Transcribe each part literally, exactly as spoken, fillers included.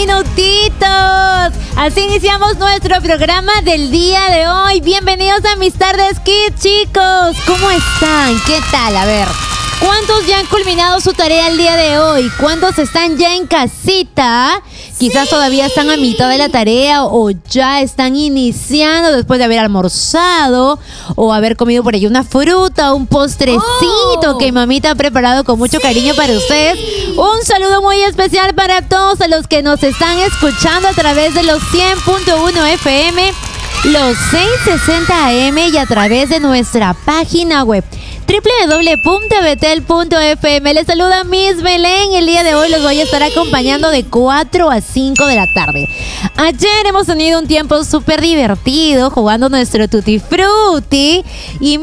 minutitos. Así iniciamos nuestro programa del día de hoy. Bienvenidos a Mis Tardes Kids, chicos. ¿Cómo están? ¿Qué tal? A ver, ¿cuántos ya han culminado su tarea el día de hoy? ¿Cuántos están ya en casita? Quizás todavía están a mitad de la tarea o ya están iniciando después de haber almorzado o haber comido por ahí una fruta, un postrecito oh. que mamita ha preparado con mucho sí. cariño para ustedes. Un saludo muy especial para todos a los que nos están escuchando a través de los cien punto uno F M, los seiscientos sesenta A M y a través de nuestra página web doble u doble u doble u punto betel punto efe eme. Les saluda Miss Belén. El día de hoy los voy a estar acompañando de cuatro a cinco de la tarde. Ayer hemos tenido un tiempo súper divertido jugando nuestro Tutti Frutti y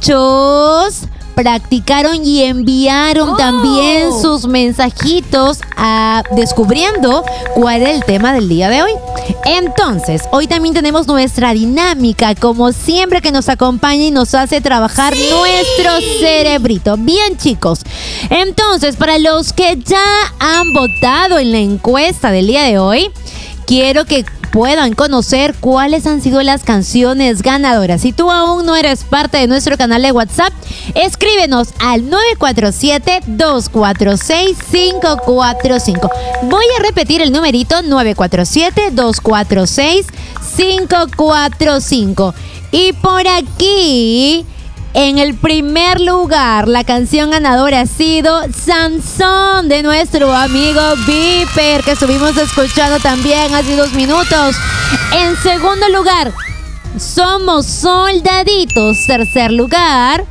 muchos practicaron y enviaron oh. también sus mensajitos a, descubriendo cuál era el tema del día de hoy. Entonces, hoy también tenemos nuestra dinámica, como siempre, que nos acompaña y nos hace trabajar sí. nuestro cerebrito. Bien, chicos. Entonces, para los que ya han votado en la encuesta del día de hoy, quiero que puedan conocer cuáles han sido las canciones ganadoras. Si tú aún no eres parte de nuestro canal de WhatsApp, escríbenos al nueve cuatro siete, dos cuatro seis, cinco cuatro cinco. Voy a repetir el numerito: nueve cuatro siete, dos cuatro seis, cinco cuatro cinco. Y por aquí, en el primer lugar, la canción ganadora ha sido Sansón, de nuestro amigo Viper, que estuvimos escuchando también hace dos minutos. En segundo lugar, Somos Soldaditos. Tercer lugar,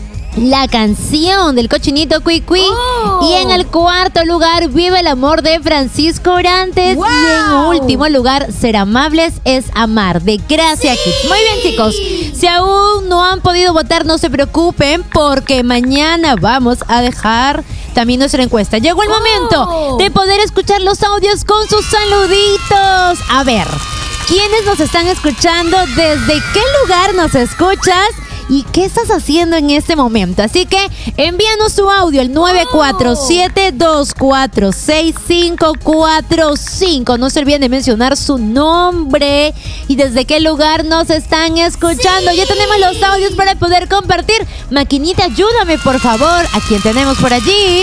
la canción del Cochinito Cui Cui. Oh. Y en el cuarto lugar, Vive el Amor, de Francisco Orantes. Wow. Y en último lugar, Ser Amables es Amar, de Gracia sí. Kids. Muy bien, chicos. Si aún no han podido votar, no se preocupen, porque mañana vamos a dejar también nuestra encuesta. Llegó el oh. momento de poder escuchar los audios con sus saluditos. A ver, ¿quiénes nos están escuchando? ¿Desde qué lugar nos escuchas? ¿Y qué estás haciendo en este momento? Así que envíanos tu audio al nueve cuatro siete, dos cuatro seis, cinco cuatro cinco. No se olviden de mencionar su nombre y desde qué lugar nos están escuchando. Sí. Ya tenemos los audios para poder compartir. Maquinita, ayúdame, por favor. ¿A quién tenemos por allí?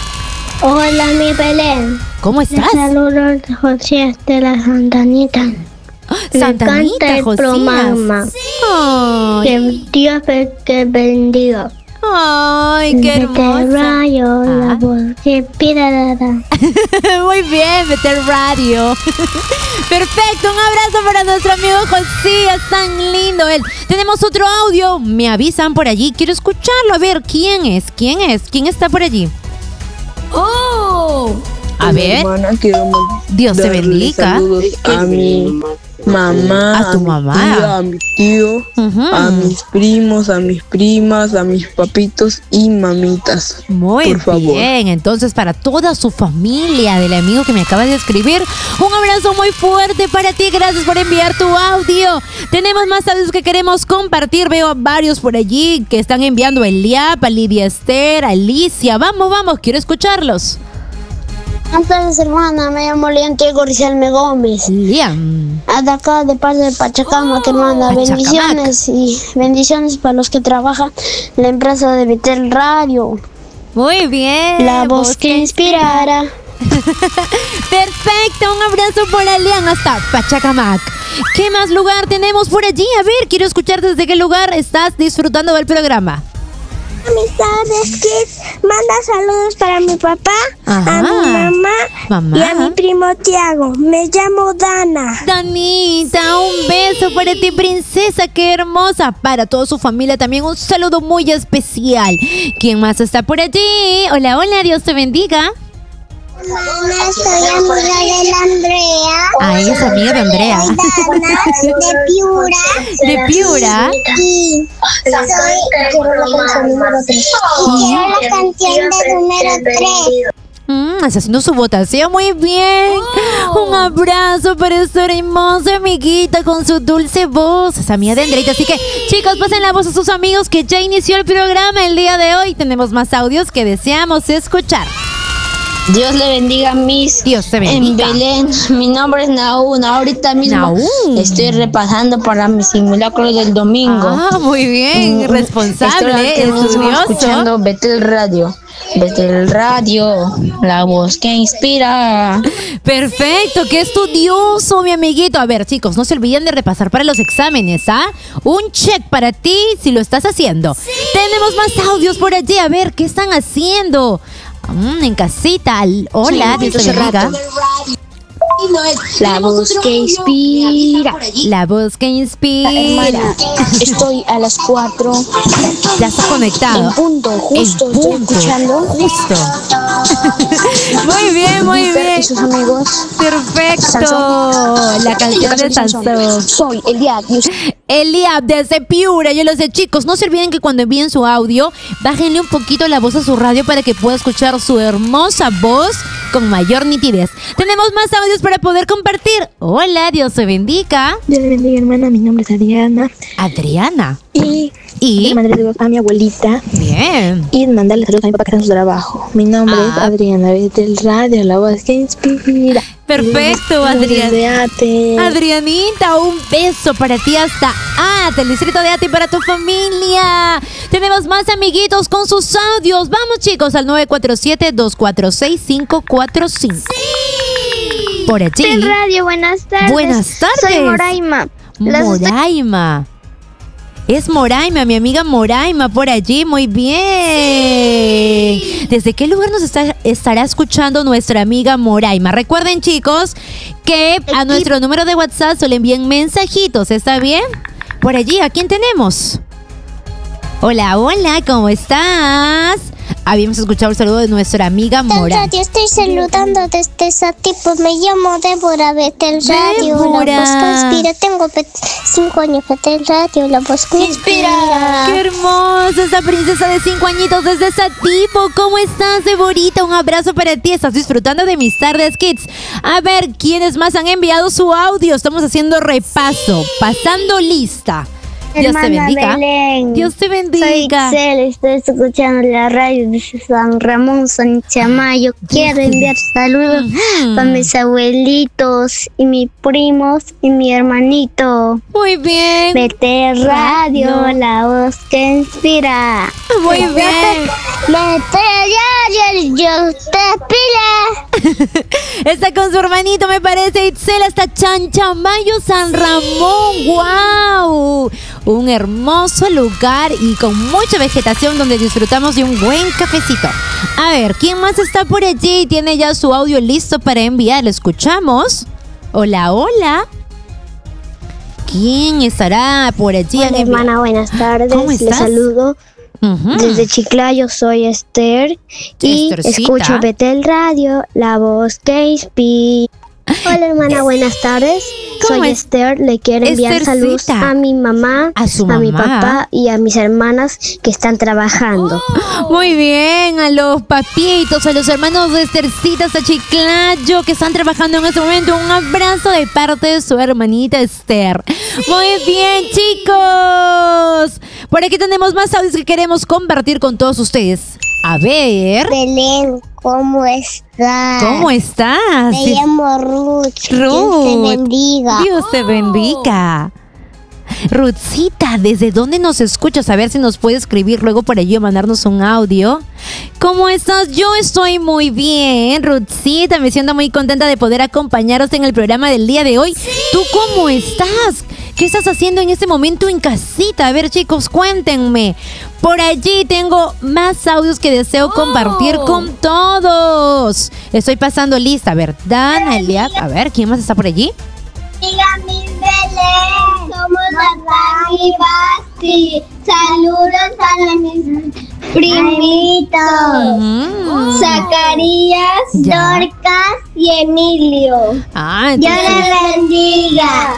Hola, mi Belén. ¿Cómo estás? Saludos, José de la Santanita. Santanita, el Josías. Programa. Sí. Que Dios te bendiga. Ay, qué hermosa. Betel Radio, ah. la voz que pida. Muy bien, Betel Radio. Perfecto, un abrazo para nuestro amigo Josías, tan lindo él. Tenemos otro audio, me avisan por allí, quiero escucharlo. A ver, ¿quién es? ¿Quién es? ¿Quién está por allí? Oh, a ver. Hermana, quiero Dios te bendiga. Saludos a mi mamá, a tu a mamá, mi tía, a mi tío, uh-huh. a mis primos, a mis primas, a mis papitos y mamitas. Muy por favor. bien, entonces para toda su familia del amigo que me acabas de escribir, un abrazo muy fuerte para ti. Gracias por enviar tu audio. Tenemos más audios que queremos compartir. Veo a varios por allí que están enviando a Eliab, a Lidia Esther, a Alicia. Vamos, vamos, quiero escucharlos. Buenas tardes, hermana. Me llamo Lian Diego Rizalme Gómez. Lian. De acá, de parte de Pachacamac, hermana. Pachacamac. Bendiciones y bendiciones para los que trabajan en la empresa de Betel Radio. Muy bien. La voz, voz que inspirara. Perfecto, un abrazo por Lian hasta Pachacamac. ¿Qué más lugar tenemos por allí? A ver, quiero escuchar desde qué lugar estás disfrutando del programa. Mis tardes, Kids. Manda saludos para mi papá, ajá, a mi mamá, mamá y a mi primo Tiago. Me llamo Dana. Danita, un beso para ti, princesa, qué hermosa. Para toda su familia también un saludo muy especial. ¿Quién más está por allí? Hola, hola, Dios te bendiga. Mamá, soy amiga de la Andrea. Ah, ella es amiga de Andrea. Soy Dana, de Piura. ¿De Piura? Y soy, quiero la canción número tres. Y quiero la canción de número tres. Mm, está haciendo su votación muy bien. Oh. Un abrazo para esta hermosa amiguita con su dulce voz. Es amiga de Andreita. Así que, chicos, pasen la voz a sus amigos que ya inició el programa el día de hoy. Tenemos más audios que deseamos escuchar. Dios le bendiga, Miss. Dios te bendiga. En Belén, mi nombre es Naúm. Ahorita mismo Naúm. estoy repasando para mi simulacro del domingo. Ah, muy bien, responsable, estoy estudioso. escuchando Betel Radio. Betel Radio, la voz que inspira. Perfecto, qué estudioso, mi amiguito. A ver, chicos, no se olviden de repasar para los exámenes, ¿ah? Un check para ti si lo estás haciendo. Sí. Tenemos más audios por allí. A ver, ¿qué están haciendo? Mm, en casita. Hola, sí, Dios te bendiga. La voz que inspira. La voz que inspira. Hermana, estoy a las cuatro. Ya está conectado. En punto, justo. En punto, estoy escuchando. Justo. Muy bien, muy Viper bien. y sus amigos. Perfecto. Sansón. La canción de Sansón. Soy Eliab. Eliab desde Piura, yo lo sé, chicos. No se olviden que cuando envíen su audio, bájenle un poquito la voz a su radio para que pueda escuchar su hermosa voz con mayor nitidez. Tenemos más audios para poder compartir. Hola, Dios te bendiga. Dios le bendiga, hermana. Mi nombre es Adriana. Adriana. Y, ¿Y? y mandarle saludos a mi abuelita. Bien. Y mandarle saludos a mi papá que está en su trabajo. Mi nombre Ah. es Adriana, del radio, la voz que inspira. Perfecto, Adriana. Adriana. Adrianita, un beso para ti hasta Ate, el distrito de Ate, y para tu familia. Tenemos más amiguitos con sus audios. Vamos, chicos, al nueve cuatro siete, dos cuatro seis, cinco cuatro cinco. ¡Sí! Por allí. En radio, buenas tardes. Buenas tardes. Soy Moraima. Las estoy- Moraima. Es Moraima, mi amiga Moraima, por allí, muy bien. ¿Desde qué lugar nos está, estará escuchando nuestra amiga Moraima? Recuerden, chicos, que a nuestro número de WhatsApp se le envían mensajitos, ¿está bien? Por allí, ¿a quién tenemos? Hola, hola, ¿cómo estás? Habíamos escuchado el saludo de nuestra amiga Moraima. Radio, estoy saludando desde Satipo. Me llamo Débora Betel Radio. Débora. La voz que inspira. Tengo cinco años. Betel Radio. La voz que inspira. ¡Qué hermosa esta princesa de cinco añitos desde Satipo! ¿Cómo estás, Deborita? Un abrazo para ti. Estás disfrutando de mis tardes, kids. A ver, ¿quiénes más han enviado su audio? Estamos haciendo repaso, pasando lista. Dios te Hermana bendiga. Belén. Dios te Soy bendiga. Excel, estoy escuchando la radio de San Ramón, San Chamayo. Quiero enviar saludos Ujú. para mis abuelitos y mis primos y mi hermanito. Muy bien. Vete radio, Radio. la voz que inspira. Muy bien. Vete radio, yo te pila. Está con su hermanito, me parece, Itzel, hasta Chanchamayo, San Ramón. ¡Wow! Un hermoso lugar y con mucha vegetación donde disfrutamos de un buen cafecito. A ver, ¿quién más está por allí? Tiene ya su audio listo para enviar. ¿Lo escuchamos? Hola, hola. ¿Quién estará por allí? Hola, hermana, buenas tardes. ¿Cómo Les estás? saludo Ujú. desde Chiclayo. Soy Esther y Esthercita. escucho Betel Radio, la voz que inspira. Hola, hermana, buenas tardes. ¿Cómo Soy es? Esther. Le quiero enviar Esthercita. saludos a mi mamá, A su mi mamá. papá y a mis hermanas que están trabajando. Muy bien, a los papitos, a los hermanos de Esthercita hasta Chiclayo que están trabajando en este momento. Un abrazo de parte de su hermanita Esther. Muy bien, chicos. Por aquí tenemos más audios que queremos compartir con todos ustedes. A ver, Belén, ¿cómo estás? ¿cómo estás? Me llamo Ruth. Dios te Ruth. bendiga. Dios te bendiga. Ruthcita, ¿desde dónde nos escuchas? A ver si nos puede escribir luego por allí o mandarnos un audio. ¿Cómo estás? Yo estoy muy bien, Ruthcita. Me siento muy contenta de poder acompañaros en el programa del día de hoy. ¿Tú cómo estás? ¿Qué estás haciendo en este momento en casita? A ver, chicos, cuéntenme. Por allí tengo más audios que deseo compartir con todos. Estoy pasando lista, ¿verdad, Eliab? A ver, ¿quién más está por allí? Diga mi Belén, somos Natán y Basti. Saludos a mis primitos. Mm. Zacarías, Ya. Dorcas y Emilio. Ah, Dios entonces, les bendiga.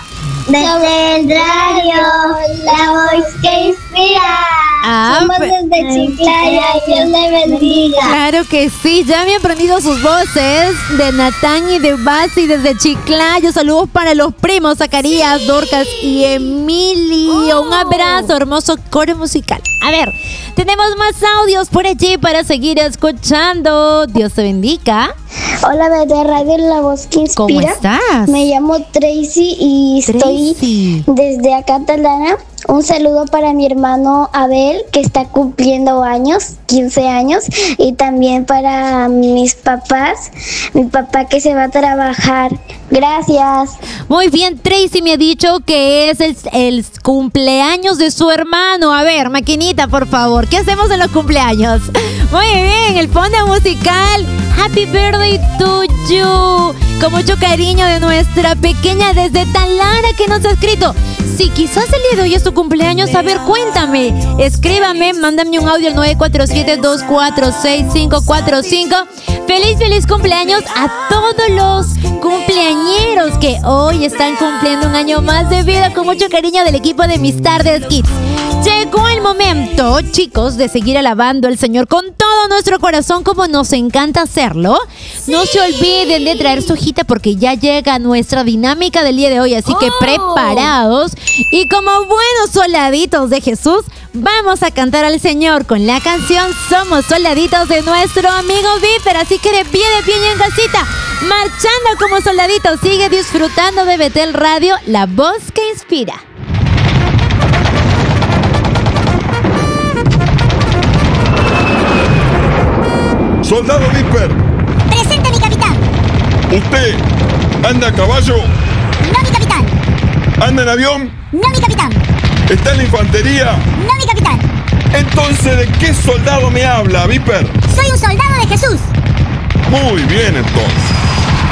Desde el radio, la voz que inspira. Ah, Somos desde Chiclayo, Dios le bendiga. Claro que sí, ya me he aprendido sus voces de Natán y de Basi desde Chiclayo. Saludos para los primos Zacarías, Dorcas y Emilio. Un abrazo, hermoso coro musical. A ver, tenemos más audios por allí para seguir escuchando. Dios te bendiga. Hola, desde Radio La Voz que Inspira. ¿Cómo estás? Me llamo Tracy y Tracy. estoy desde acá, Talana. Un saludo para mi hermano Abel, que está cumpliendo años, quince años, y también para mis papás, mi papá que se va a trabajar. Gracias. Muy bien, Tracy me ha dicho que es el, el cumpleaños de su hermano. A ver, maquinita, por favor, ¿qué hacemos en los cumpleaños? Muy bien, el fondo musical Happy Birthday to You, con mucho cariño de nuestra pequeña desde Talara que nos ha escrito. Si quizás el día de hoy es tu cumpleaños, a ver, cuéntame. Escríbame, mándame un audio al nueve cuatro siete, dos cuatro seis, cinco cuatro cinco. Feliz, feliz cumpleaños a todos los cumpleañeros que hoy están cumpliendo un año más de vida, con mucho cariño del equipo de Mis Tardes Kids. Llegó el momento, chicos, de seguir alabando al Señor con todo nuestro corazón, como nos encanta hacerlo. ¡Sí! No se olviden de traer su hojita porque ya llega nuestra dinámica del día de hoy, así que preparados. Y como buenos soldaditos de Jesús, vamos a cantar al Señor con la canción Somos Soldaditos de nuestro amigo Viper. Así que de pie, de pie y en casita, marchando como soldaditos, sigue disfrutando de Betel Radio, la voz que inspira. Soldado Viper. Presente, mi capitán. ¿Usted anda a caballo? No, mi capitán. ¿Anda en avión? No, mi capitán. ¿Está en la infantería? No, mi capitán. Entonces, ¿de qué soldado me habla, Viper? Soy un soldado de Jesús. Muy bien, entonces.